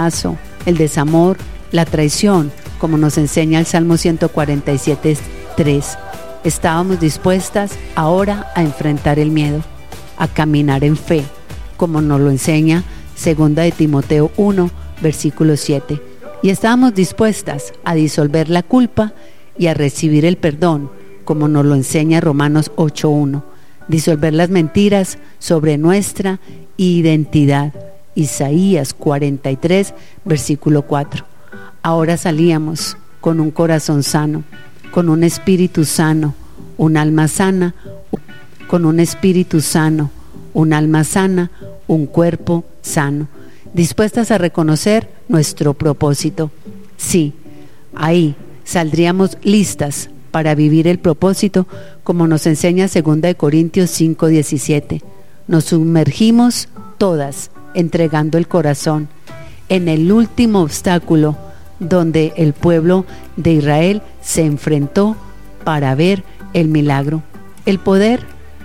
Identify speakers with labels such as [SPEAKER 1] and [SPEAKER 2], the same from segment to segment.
[SPEAKER 1] rechazo, el desamor, la traición, como nos enseña el Salmo 147:3. Estábamos dispuestas ahora a enfrentar el miedo, a caminar en fe, como nos lo enseña 2 de Timoteo 1, versículo 7. Y estábamos dispuestas a disolver la culpa y a recibir el perdón, como nos lo enseña Romanos 8:1. Disolver las mentiras sobre nuestra identidad. Isaías 43, versículo 4. Ahora salíamos con un corazón sano, con un espíritu sano, un alma sana, con un espíritu sano, un alma sana, un cuerpo sano, dispuestas a reconocer nuestro propósito. Sí, ahí saldríamos listas para vivir el propósito, como nos enseña 2 Corintios 5:17. Nos sumergimos todas, entregando el corazón, en el último obstáculo donde el pueblo de Israel se enfrentó para ver el milagro. El poder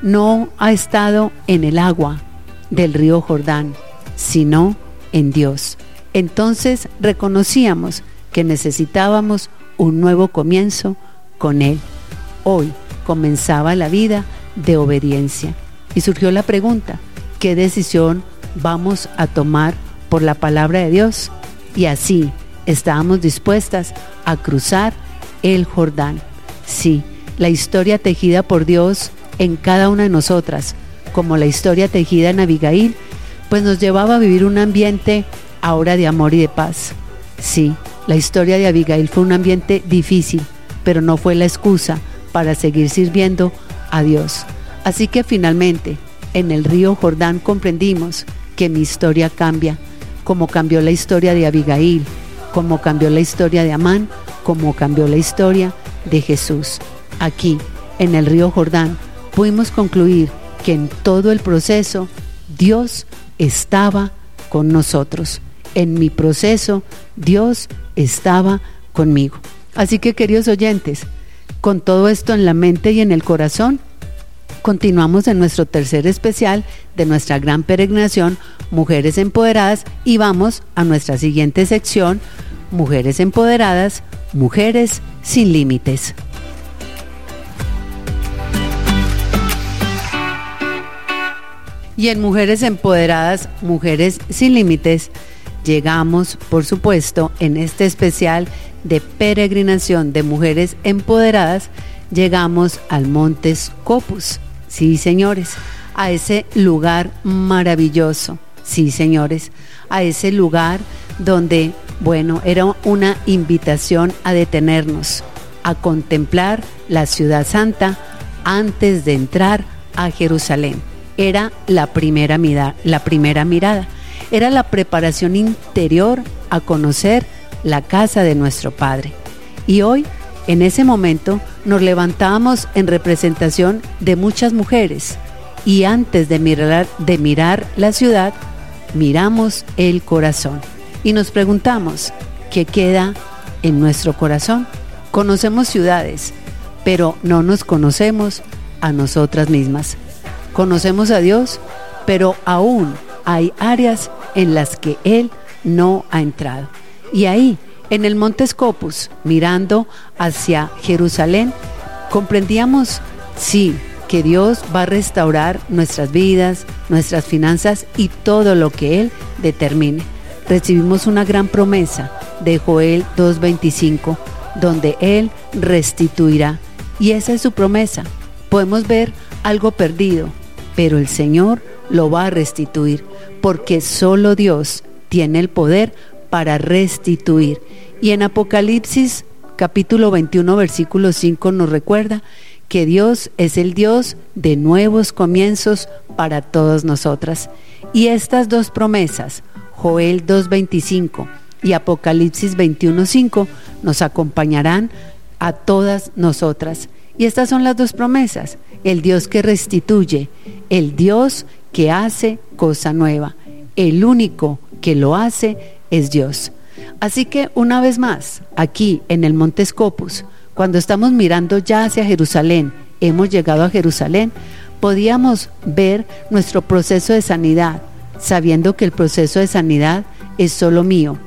[SPEAKER 1] no ha estado en el agua del río Jordán, sino en Dios. Entonces reconocíamos que necesitábamos un nuevo comienzo con Él. Hoy comenzaba la vida de obediencia y surgió la pregunta: ¿qué decisión vamos a tomar por la palabra de Dios? Y así estábamos dispuestas a cruzar el Jordán. Sí, la historia tejida por Dios en cada una de nosotras, como la historia tejida en Abigail, pues nos llevaba a vivir un ambiente ahora de amor y de paz. Sí, la historia de Abigail fue un ambiente difícil, pero no fue la excusa para seguir sirviendo a Dios. Así que finalmente, en el río Jordán comprendimos que mi historia cambia, como cambió la historia de Abigail, como cambió la historia de Amán, como cambió la historia de Jesús. Aquí, en el río Jordán, pudimos concluir que en todo el proceso Dios estaba con nosotros. En mi proceso Dios estaba conmigo. Así que, queridos oyentes, con todo esto en la mente y en el corazón, continuamos en nuestro tercer especial de nuestra gran peregrinación Mujeres Empoderadas y vamos a nuestra siguiente sección, Mujeres Empoderadas, Mujeres sin Límites. Y en Mujeres Empoderadas, Mujeres sin Límites, llegamos, por supuesto, en este especial de peregrinación de Mujeres Empoderadas, llegamos al Monte Scopus. Sí, señores, a ese lugar maravilloso. Sí, señores, a ese lugar donde, bueno, era una invitación a detenernos, a contemplar la ciudad santa antes de entrar a Jerusalén. Era la primera mirada, era la preparación interior a conocer la casa de nuestro Padre. Y hoy, en ese momento, nos levantábamos en representación de muchas mujeres y antes de mirar la ciudad, miramos el corazón y nos preguntamos, ¿qué queda en nuestro corazón? Conocemos ciudades, pero no nos conocemos a nosotras mismas. Conocemos a Dios, pero aún hay áreas en las que Él no ha entrado. Y ahí, en el Monte Scopus, mirando hacia Jerusalén, comprendíamos, sí, que Dios va a restaurar nuestras vidas, nuestras finanzas y todo lo que Él determine. Recibimos una gran promesa de Joel 2:25, donde Él restituirá. Y esa es su promesa. Podemos ver algo perdido, pero el Señor lo va a restituir, porque solo Dios tiene el poder para restituir. Y en Apocalipsis capítulo 21 versículo 5 nos recuerda que Dios es el Dios de nuevos comienzos para todas nosotras. Y estas dos promesas, Joel 2:25 y Apocalipsis 21:5, nos acompañarán a todas nosotras. Y estas son las dos promesas: el Dios que restituye, el Dios que hace cosa nueva. El único que lo hace es Dios. Así que una vez más, aquí en el Monte Scopus, cuando estamos mirando ya hacia Jerusalén, hemos llegado a Jerusalén, podíamos ver nuestro proceso de sanidad, sabiendo que el proceso de sanidad es solo mío,